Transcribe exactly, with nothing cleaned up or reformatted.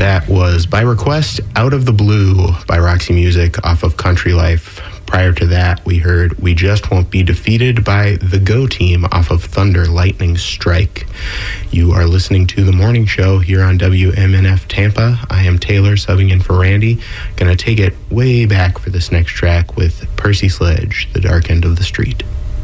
That was By Request, Out of the Blue by Roxy Music off of Country Life. Prior to that, we heard We Just Won't Be Defeated by The Go Team off of Thunder Lightning Strike. You are listening to The Morning Show here on W M N F Tampa. I am Taylor, subbing in for Randy. Gonna take it way back for this next track with Percy Sledge, The Dark End of the Street.